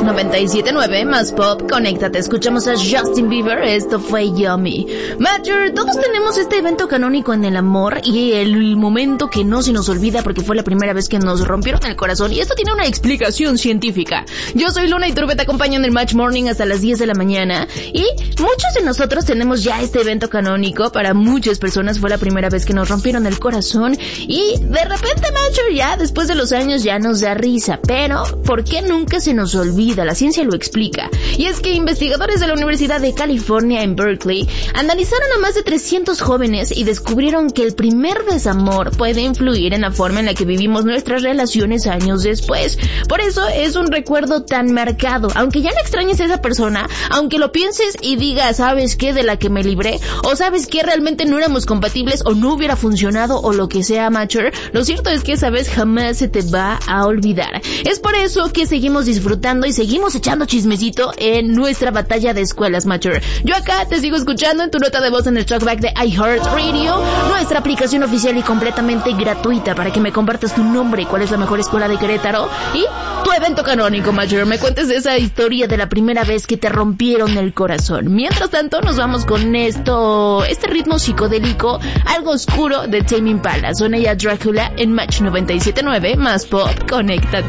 97.9 más pop, conéctate, escuchamos a Justin Bieber, esto fue Yummy. Major, todos tenemos este evento canónico en el amor y el momento que no se nos olvida porque fue la primera vez que nos rompieron el corazón y esto tiene una explicación científica. Yo soy Luna y Turbe, te acompaño en el Match Morning hasta las 10 de la mañana y muchos de nosotros tenemos ya este evento canónico. Para muchas personas fue la primera vez que nos rompieron el corazón y de repente, Major, ya después de los años ya nos da risa, pero ¿por qué nunca se nos olvida? La ciencia lo explica. Y es que investigadores de la Universidad de California en Berkeley analizaron a más de 300 jóvenes y descubrieron que el primer desamor puede influir en la forma en la que vivimos nuestras relaciones años después. Por eso es un recuerdo tan marcado. Aunque ya no extrañes a esa persona, aunque lo pienses y digas, ¿sabes qué? De la que me libré, o ¿sabes qué? Realmente no éramos compatibles o no hubiera funcionado o lo que sea, Mature. Lo cierto es que esa vez jamás se te va a olvidar. Es por eso que seguimos disfrutando y seguimos echando chismecito en nuestra batalla de escuelas, Mature. Yo acá te sigo escuchando en tu nota de voz en el talkback de iHeartRadio, nuestra aplicación oficial y completamente gratuita para que me compartas tu nombre, cuál es la mejor escuela de Querétaro y tu evento canónico, Mature. Me cuentes de esa historia de la primera vez que te rompieron el corazón. Mientras tanto, nos vamos con este ritmo psicodélico, algo oscuro de Tame Impala. Suena ya Drácula en Match 97.9 más pop, conéctate.